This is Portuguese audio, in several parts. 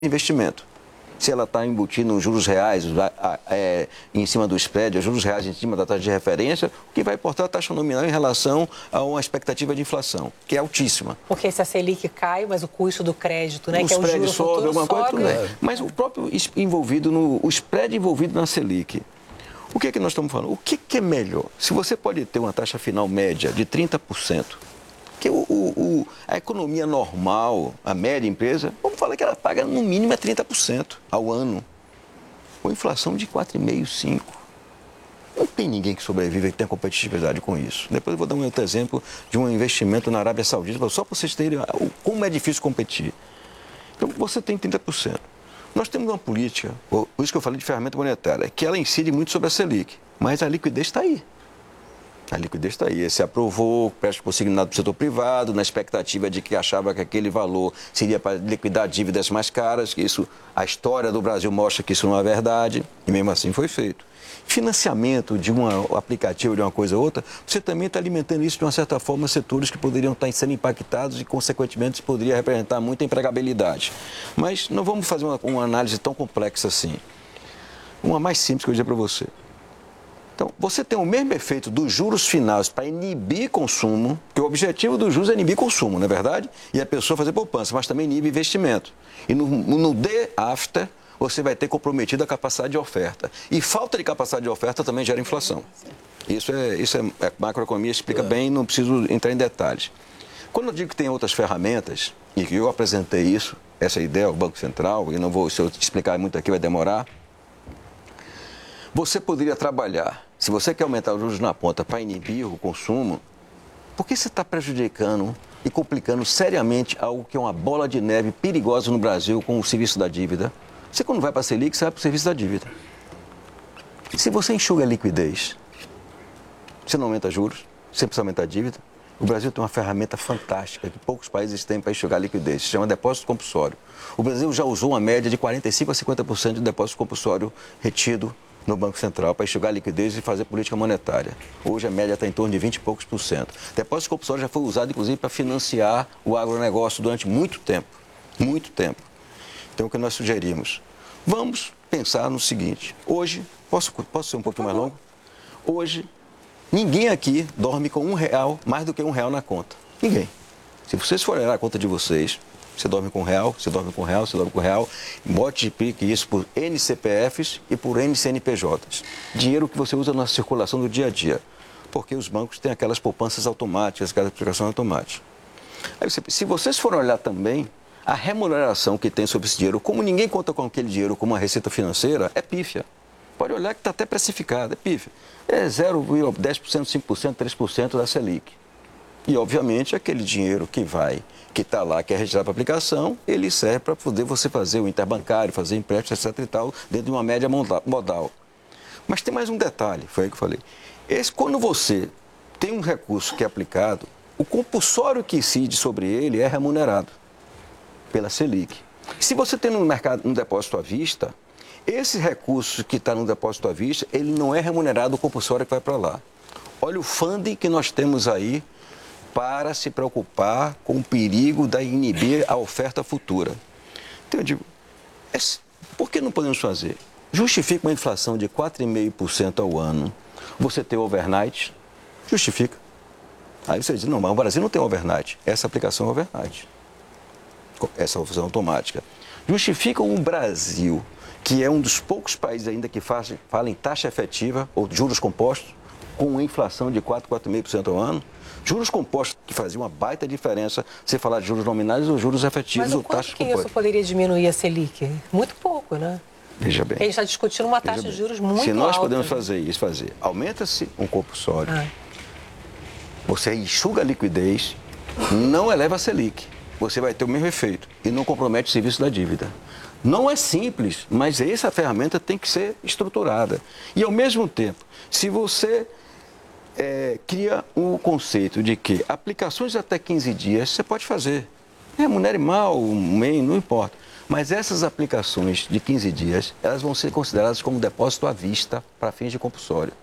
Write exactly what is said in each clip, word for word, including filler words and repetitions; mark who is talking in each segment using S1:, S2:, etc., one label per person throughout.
S1: investimento. Se ela está embutida nos juros reais é, em cima do spread, os juros reais em cima da taxa de referência, o que vai importar a taxa nominal em relação a uma expectativa de inflação, que é altíssima.
S2: Porque se a Selic cai, mas o custo do crédito, né,
S1: o
S2: que é o
S1: spread
S2: juro
S1: sobe,
S2: futuro,
S1: alguma coisa,
S2: sobe.
S1: tudo bem. Mas o próprio envolvido no, o spread envolvido na Selic. O que é que nós estamos falando? O que, que é melhor? Se você pode ter uma taxa final média de trinta por cento, que o, o, a economia normal, a média empresa, vamos falar que ela paga no mínimo é trinta por cento ao ano. Com inflação de quatro vírgula cinco por cento. Não tem ninguém que sobreviva e tenha competitividade com isso. Depois eu vou dar um outro exemplo de um investimento na Arábia Saudita, só para vocês terem como é difícil competir. Então, você tem trinta por cento. Nós temos uma política, por isso que eu falei de ferramenta monetária, que ela incide muito sobre a Selic, mas a liquidez está aí. A liquidez está aí. Se aprovou, presta consignado para o setor privado, na expectativa de que achava que aquele valor seria para liquidar dívidas mais caras, que isso, a história do Brasil mostra que isso não é verdade, e mesmo assim foi feito. Financiamento de um aplicativo, de uma coisa ou outra, você também está alimentando isso de uma certa forma setores que poderiam estar sendo impactados e, consequentemente, isso poderia representar muita empregabilidade. Mas não vamos fazer uma, uma análise tão complexa assim. Uma mais simples que eu dizer para você. Então, você tem o mesmo efeito dos juros finais para inibir consumo, que o objetivo dos juros é inibir consumo, não é verdade? E a pessoa fazer poupança, mas também inibe investimento. E no, no day after, você vai ter comprometido a capacidade de oferta. E falta de capacidade de oferta também gera inflação. Isso é, isso é, a macroeconomia explica bem, não preciso entrar em detalhes. Quando eu digo que tem outras ferramentas, e que eu apresentei isso, essa ideia ao Banco Central, e não vou, se eu explicar muito aqui vai demorar, você poderia trabalhar, se você quer aumentar os juros na ponta para inibir o consumo, por que você está prejudicando e complicando seriamente algo que é uma bola de neve perigosa no Brasil com o serviço da dívida? Você, quando vai para a Selic, você vai para o serviço da dívida. Se você enxuga a liquidez, você não aumenta juros, você precisa aumentar a dívida. O Brasil tem uma ferramenta fantástica que poucos países têm para enxugar a liquidez, se chama depósito compulsório. O Brasil já usou uma média de quarenta e cinco a cinquenta por cento de depósito compulsório retido no Banco Central para enxugar a liquidez e fazer política monetária. Hoje a média está em torno de vinte e poucos por cento. Depósito compulsório já foi usado, inclusive, para financiar o agronegócio durante muito tempo. Muito tempo. Então, o que nós sugerimos? Vamos pensar no seguinte. Hoje, posso, posso ser um pouquinho mais longo? Hoje, ninguém aqui dorme com um real, mais do que um real na conta. Ninguém. Se vocês forem olhar a conta de vocês, você dorme com um real, você dorme com um real, você dorme com um real, multiplique isso por N C P Fs e por N C N P Js. Dinheiro que você usa na circulação do dia a dia. Porque os bancos têm aquelas poupanças automáticas, aquelas aplicações automáticas. Aí você, se vocês forem olhar também, a remuneração que tem sobre esse dinheiro, como ninguém conta com aquele dinheiro como uma receita financeira, é pífia. Pode olhar que está até precificado, é pífia. É zero vírgula dez por cento, cinco por cento, três por cento da Selic. E, obviamente, aquele dinheiro que vai, que está lá, que é registrado para aplicação, ele serve para poder você fazer o interbancário, fazer empréstimo, etc e tal, dentro de uma média modal. Mas tem mais um detalhe, foi aí que eu falei. Esse, quando você tem um recurso que é aplicado, o compulsório que incide sobre ele é remunerado pela Selic. Se você tem no mercado, no depósito à vista, esse recurso que está no depósito à vista, ele não é remunerado o compulsório que vai para lá. Olha o funding que nós temos aí para se preocupar com o perigo de inibir a oferta futura. Então eu digo, por que não podemos fazer? Justifica uma inflação de quatro vírgula cinco por cento ao ano. Você ter overnight? Justifica. Aí você diz, não, mas o Brasil não tem overnight. Essa aplicação é overnight. Essa opção automática. Justifica o Brasil, que é um dos poucos países ainda que faz, fala em taxa efetiva ou juros compostos, com uma inflação de quatro, quatro vírgula cinco por cento ao ano. Juros compostos que faziam uma baita diferença se falar de juros nominais ou juros efetivos ou taxas compostas.
S2: Mas o quanto que isso poderia diminuir a Selic? Muito pouco, né?
S1: Veja bem.
S2: Porque a gente está discutindo uma taxa de juros muito alta.
S1: Se nós podemos fazer isso, fazer, aumenta-se um compulsório, ah. você enxuga a liquidez, não eleva a Selic. Você vai ter o mesmo efeito e não compromete o serviço da dívida. Não é simples, mas essa ferramenta tem que ser estruturada. E, ao mesmo tempo, se você é, cria um conceito de que aplicações até quinze dias você pode fazer. Remunere mal, um mês, não importa. Mas essas aplicações de quinze dias, elas vão ser consideradas como depósito à vista para fins de compulsório.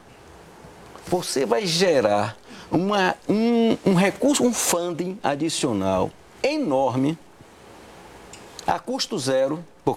S1: Você vai gerar uma, um, um recurso, um funding adicional enorme, a custo zero,